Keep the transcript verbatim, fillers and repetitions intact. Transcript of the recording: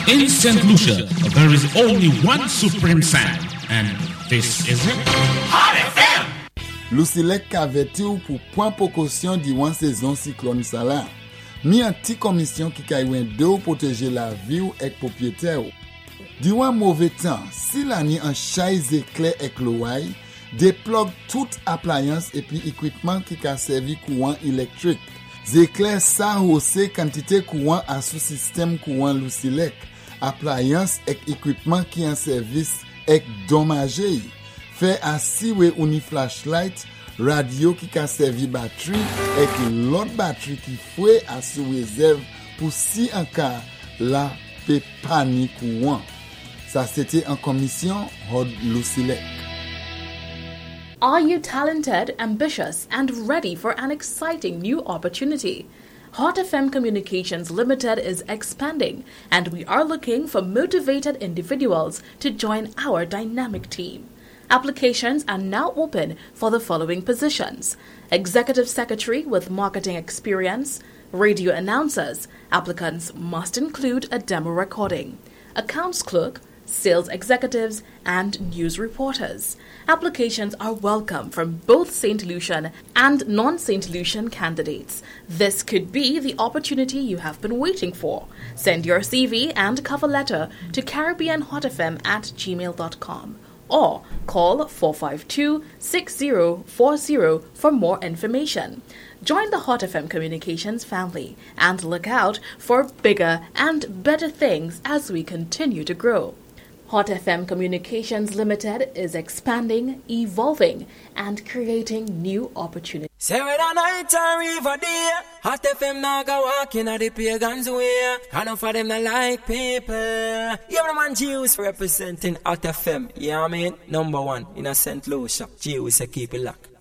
In Saint Lucia, there is only one supreme sound, and this is it. Hot F M! Lucilec aveti ou pour point précaution diwan saison cyclone sa la. Mi an ti commission qui kaywen de ou protéger la vie ou ek propriétaire ou. Diwan mauvais temps, si l'année en chaise éclair ek l'ouaille, déplogue toute appliance et puis équipement qui ka servi courant électrique. Zéclair sa hausse quantité courant à sous système courant Lucilec. Appliance et équipement qui en service ek dommagé. Fait assis ou ni flashlight, radio qui ka servi batterie et l'autre batterie qui fouet à sous réserve pour si en cas la pe panique courant. Ça c'était en commission Hod Lucilec. Are you talented, ambitious, and ready for an exciting new opportunity? Hot F M Communications Limited is expanding, and we are looking for motivated individuals to join our dynamic team. Applications are now open for the following positions: Executive Secretary with marketing experience, radio announcers. Applicants must include a demo recording. Accounts clerk, sales executives, and news reporters. Applications are welcome from both Saint Lucian and non-Saint Lucian candidates. This could be the opportunity you have been waiting for. Send your C V and cover letter to caribbean hot f m at gmail dot com or call four five two, six zero four zero for more information. Join the Hot F M Communications family and look out for bigger and better things as we continue to grow. Hot F M Communications Limited is expanding, evolving, and creating new opportunities. Say whether night or river day, Hot F M now go walking at the pagans way. Enough of them not like people. Every man Jews representing Hot F M. Yeah, I mean, number one in a Saint Lucia. Jews say keep it locked.